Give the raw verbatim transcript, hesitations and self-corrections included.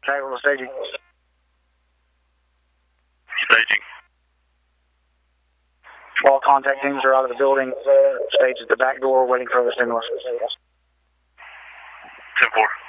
Casual staging. Staging. All contact teams are out of the building. Stage at the back door waiting for the stimulus. ten four.